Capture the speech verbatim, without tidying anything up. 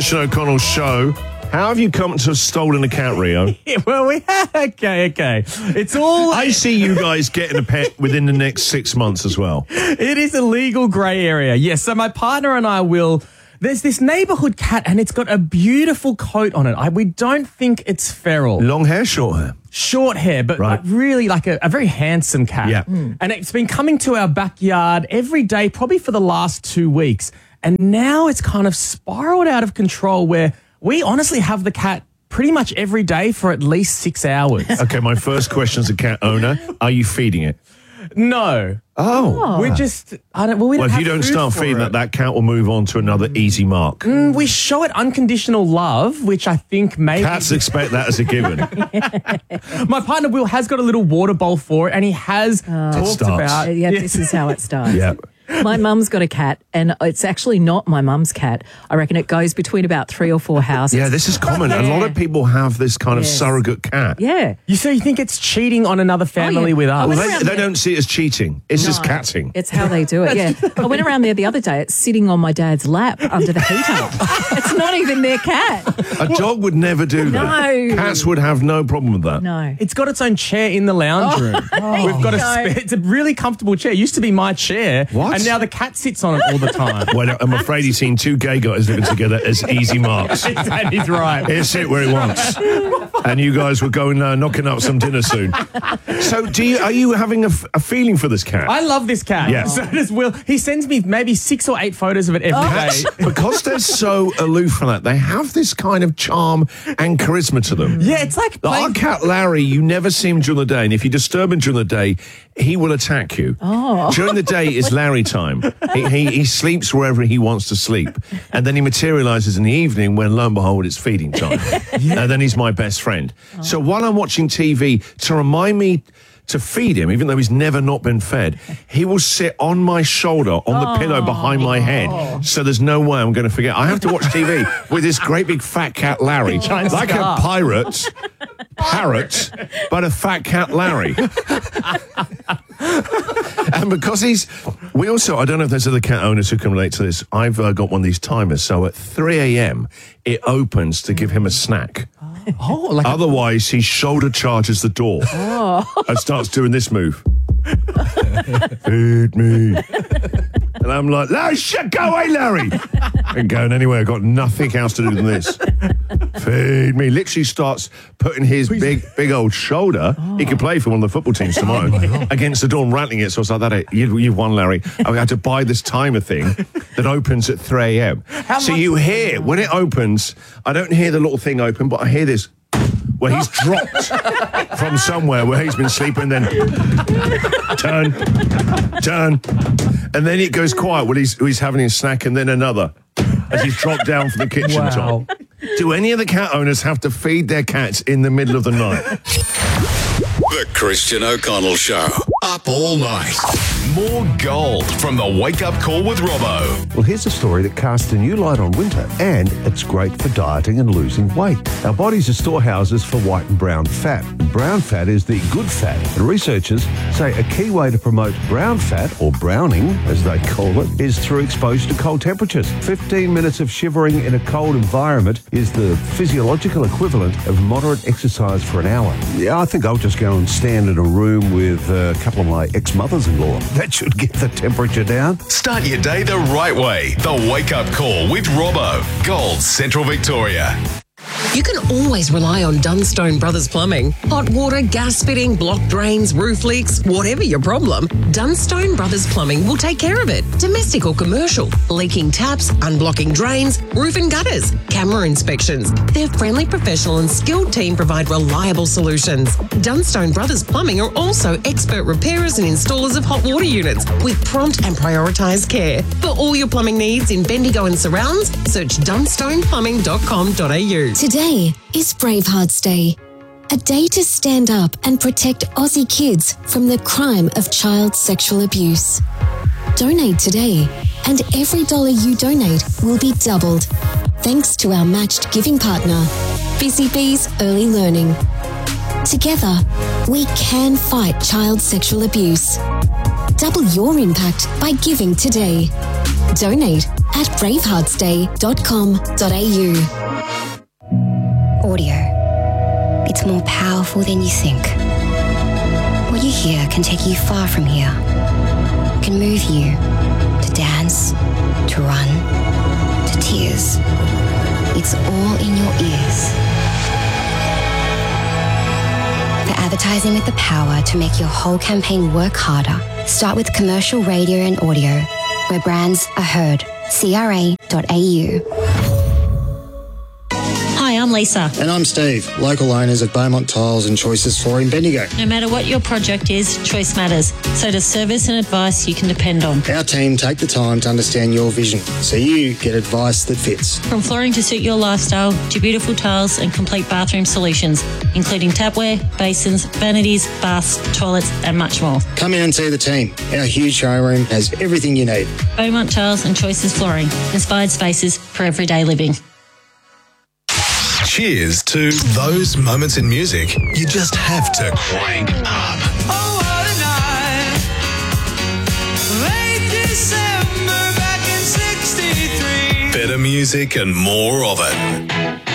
Christian O'Connell show. How have you come to have stolen a cat, Rio? Yeah, well, we okay, okay. It's all. I see you guys getting a pet within the next six months as well. It is a legal grey area. Yes, so my partner and I will. There's this neighbourhood cat, and it's got a beautiful coat on it. I, we don't think it's feral. Long hair, short hair? Short hair, but Right. like really like a, a very handsome cat. Yeah. Mm. And it's been coming to our backyard every day, probably for the last two weeks. And now it's kind of spiraled out of control where we honestly have the cat pretty much every day for at least six hours. Okay, my first question as a cat owner, are you feeding it? No. Oh. We're just, I don't, well, we Well, don't if you have don't food start for feeding it. that, that cat will move on to another easy mark. Mm, we show it unconditional love, which I think maybe... Cats expect that as a given. My partner Will has got a little water bowl for it, and he has talked starts. about... Uh, yeah, this is how it starts. Yeah. My mum's got a cat, and it's actually not my mum's cat. I reckon it goes between about three or four houses. Yeah, this is common. A lot of people have this kind of Yes. surrogate cat. Yeah. You so you think it's cheating on another family yeah. with I us? went Well, around they, they there- don't see it as cheating. It's just No, catting. It's how they do it, yeah. I went around there the other day. It's sitting on my dad's lap under the heater. It's not even their cat. A dog would never do that. No. Cats would have no problem with that. No. It's got its own chair in the lounge room. We've got a No. spare, it's a really comfortable chair. It used to be my chair, What? and now the cat sits on it all the time. Well, I'm afraid he's seen two gay guys living together as easy marks. And he's right. He'll sit where he wants. And you guys were going uh, knocking up some dinner soon. So do you, are you having a, f- a feeling for this cat? I love this cat. Yeah. So does Will. He sends me maybe six or eight photos of it every day. Cats, because they're so aloof from that, they have this kind of charm and charisma to them. Yeah, it's like Like playing- our cat Larry, you never see him during the day, and if you disturb him during the day, he will attack you. Oh. During the day is Larry time. He, he, he sleeps wherever he wants to sleep, and then he materialises in the evening when, lo and behold, it's feeding time. And then he's my best friend. So while I'm watching T V, to remind me to feed him, even though he's never not been fed, he will sit on my shoulder, on the pillow behind my head, so there's no way I'm going to forget. I have to watch T V with this great big fat cat Larry, Giant like scarf. a pirate, parrot, but a fat cat Larry. And because he's, we also, I don't know if there's other cat owners who can relate to this, I've uh, got one of these timers, so at three a.m. it opens to give him a snack. oh, like Otherwise, he shoulder charges the door and starts doing this move. Feed me. And I'm like, no, shit, go away, Larry. Ain't going anywhere. I've got nothing else to do than this. Feed me. Literally starts putting his big, big old shoulder. He could play for one of the football teams tomorrow against the door and rattling it. So I was like, that it. You, you've won, Larry. I had to buy this timer thing that opens at three a.m. So much- you hear, when it opens, I don't hear the little thing open, but I hear this where he's dropped from somewhere where he's been sleeping, then turn, turn, and then it goes quiet when he's, he's having his snack, and then another as he's dropped down from the kitchen Wow. top. Do any of the cat owners have to feed their cats in the middle of the night? The Christian O'Connell Show. Up all night. More gold from the Wake Up Call with Robbo. Well, here's a story that casts a new light on winter, and it's great for dieting and losing weight. Our bodies are storehouses for white and brown fat. And brown fat is the good fat. And researchers say a key way to promote brown fat, or browning, as they call it, is through exposure to cold temperatures. fifteen minutes of shivering in a cold environment is the physiological equivalent of moderate exercise for an hour. Yeah, I think I'll just go and stand in a room with a couple of my ex-mothers-in-law. That should get the temperature down. Start your day the right way. The Wake Up Call with Robbo. Gold Central Victoria. You can always rely on Dunstone Brothers Plumbing. Hot water, gas fitting, blocked drains, roof leaks, whatever your problem, Dunstone Brothers Plumbing will take care of it. Domestic or commercial, leaking taps, unblocking drains, roof and gutters, camera inspections. Their friendly, professional and skilled team provide reliable solutions. Dunstone Brothers Plumbing are also expert repairers and installers of hot water units with prompt and prioritised care. For all your plumbing needs in Bendigo and surrounds, search dunstone plumbing dot com dot a u. Today is Bravehearts Day, a day to stand up and protect Aussie kids from the crime of child sexual abuse. Donate today, and every dollar you donate will be doubled, thanks to our matched giving partner, Busy Bees Early Learning. Together, we can fight child sexual abuse. Double your impact by giving today. Donate at bravehearts day dot com dot a u. Audio. It's more powerful than you think. What you hear can take you far from here. It can move you to dance, to run, to tears. It's all in your ears. For advertising with the power to make your whole campaign work harder, start with commercial radio and audio, where brands are heard. C R A dot A U. Hi, I'm Lisa. And I'm Steve, local owners of Beaumont Tiles and Choices Flooring Bendigo. No matter what your project is, choice matters. So does service and advice you can depend on. Our team take the time to understand your vision, so you get advice that fits. From flooring to suit your lifestyle, to beautiful tiles and complete bathroom solutions, including tapware, basins, vanities, baths, toilets and much more. Come in and see the team. Our huge showroom has everything you need. Beaumont Tiles and Choices Flooring. Inspired spaces for everyday living. Cheers to those moments in music you just have to crank up. Oh, what a night. Late December back in sixty-three. Better music and more of it.